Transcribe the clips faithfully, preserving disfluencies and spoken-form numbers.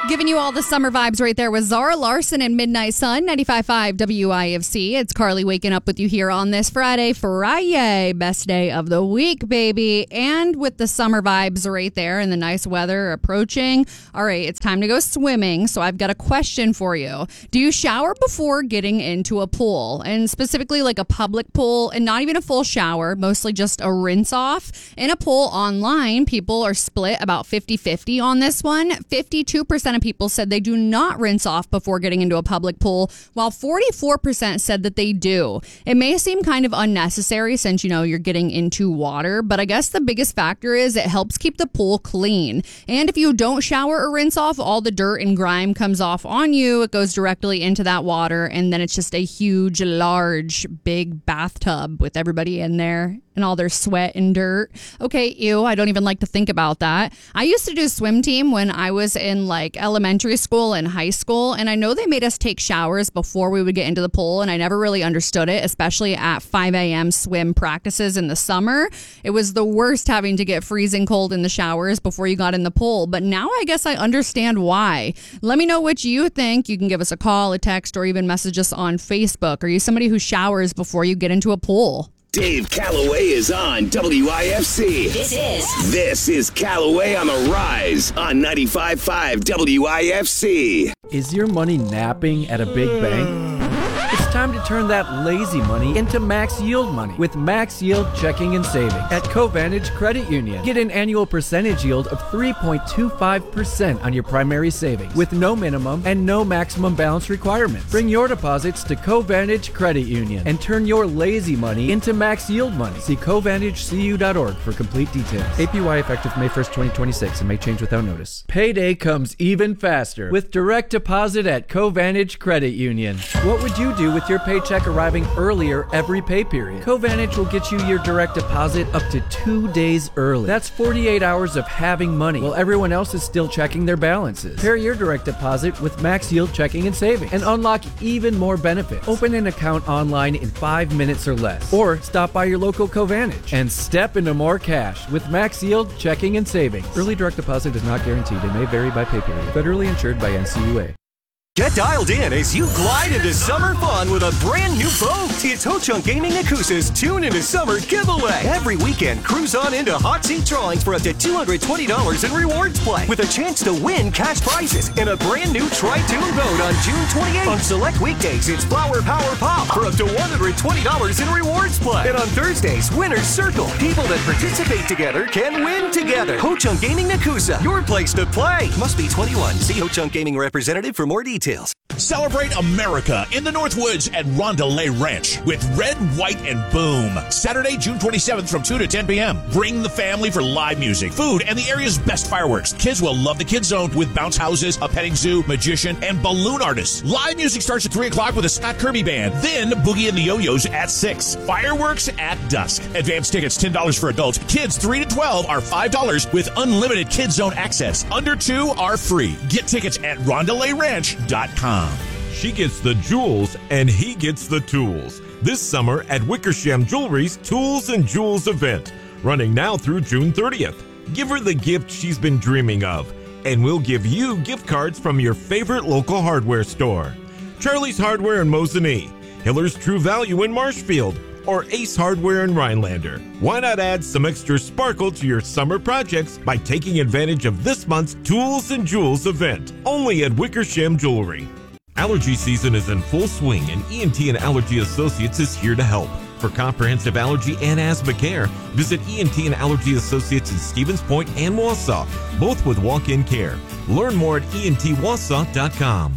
Giving you all the summer vibes right there with Zara Larson and Midnight Sun, ninety-five point five W I F C. It's Carly waking up with you here on this Friday, Friday, best day of the week, baby. And with the summer vibes right there and the nice weather approaching, all right, it's time to go swimming. So I've got a question for you. Do you shower before getting into a pool? And specifically like a public pool and not even a full shower, mostly just a rinse off. In a poll online, people are split about fifty-fifty on this one. fifty-two percent of people said they do not rinse off before getting into a public pool, while forty-four percent said that they do. It may seem kind of unnecessary since, you know, you're getting into water, but I guess the biggest factor is it helps keep the pool clean. And if you don't shower or rinse off, all the dirt and grime comes off on you. It goes directly into that water, and then it's just a huge, large, big bathtub with everybody in there and all their sweat and dirt. Okay, ew, I don't even like to think about that. I used to do swim team when I was in like elementary school and high school, and I know they made us take showers before we would get into the pool, and I never really understood it, especially at five a.m. swim practices in the summer. It was the worst having to get freezing cold in the showers before you got in the pool, but now I guess I understand why. Let me know what you think. You can give us a call, a text, or even message us on Facebook. Are you somebody who showers before you get into a pool? Dave Calloway is on W I F C. This is. This is Calloway on the Rise on ninety-five point five W I F C. Is your money napping at a big bank? It's time to turn that lazy money into max yield money with Max Yield Checking and Savings at Covantage Credit Union. Get an annual percentage yield of three point two five percent on your primary savings with no minimum and no maximum balance requirements. Bring your deposits to Covantage Credit Union and turn your lazy money into max yield money. See Covantage C U dot org for complete details. A P Y effective May first, twenty twenty-six and may change without notice. Payday comes even faster with direct deposit at Covantage Credit Union. What would you do with your paycheck arriving earlier every pay period? Covantage will get you your direct deposit up to two days early. That's forty-eight hours of having money while everyone else is still checking their balances. Pair your direct deposit with Max Yield Checking and Savings and unlock even more benefits. Open an account online in five minutes or less, or stop by your local Covantage and step into more cash with Max Yield Checking and Savings. Early direct deposit is not guaranteed and may vary by pay period. Federally insured by N C U A. Get dialed in as you glide into summer fun with a brand new boat. It's Ho-Chunk Gaming Nakusa's Tune into Summer giveaway. Every weekend, cruise on into hot seat drawings for up to two hundred twenty dollars in rewards play with a chance to win cash prizes in a brand new Tri-Tune boat on June twenty-eighth. On select weekdays, it's Flower Power Pop for up to one hundred twenty dollars in rewards play. And on Thursdays, Winner's Circle. People that participate together can win together. Ho-Chunk Gaming Nakusa, your place to play. Must be twenty-one. See Ho-Chunk Gaming representative for more details. Celebrate America in the Northwoods at Rondelay Ranch with Red, White, and Boom. Saturday, June twenty-seventh from two to ten p.m. Bring the family for live music, food, and the area's best fireworks. Kids will love the Kids Zone with bounce houses, a petting zoo, magician, and balloon artists. Live music starts at three o'clock with a Scott Kirby Band. Then Boogie and the Yo-Yos at six. Fireworks at dusk. Advance tickets ten dollars for adults. Kids three to twelve are five dollars with unlimited Kids Zone access. Under two are free. Get tickets at rondelay ranch dot com. She gets the jewels and he gets the tools. This summer at Wickersham Jewelry's Tools and Jewels event, running now through June thirtieth. Give her the gift she's been dreaming of, and we'll give you gift cards from your favorite local hardware store. Charlie's Hardware in Mosinee, Hiller's True Value in Marshfield, or Ace Hardware in Rhinelander. Why not add some extra sparkle to your summer projects by taking advantage of this month's Tools and Jewels event, only at Wickersham Jewelry. Allergy season is in full swing, and E N T and Allergy Associates is here to help. For comprehensive allergy and asthma care, visit E N T and Allergy Associates in Stevens Point and Wausau, both with walk-in care. Learn more at E N T wausau dot com.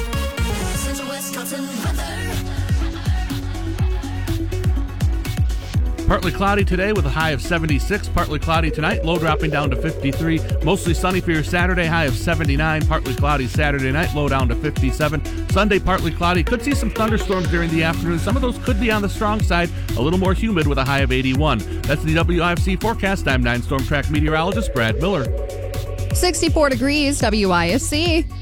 Partly cloudy today with a high of seventy-six. Partly cloudy tonight, low dropping down to fifty-three. Mostly sunny for your Saturday, high of seventy-nine. Partly cloudy Saturday night, low down to fifty-seven. Sunday, partly cloudy. Could see some thunderstorms during the afternoon. Some of those could be on the strong side. A little more humid with a high of eighty-one. That's the W I F C forecast. I'm nine Storm Track meteorologist Brad Miller. sixty-four degrees, W I F C.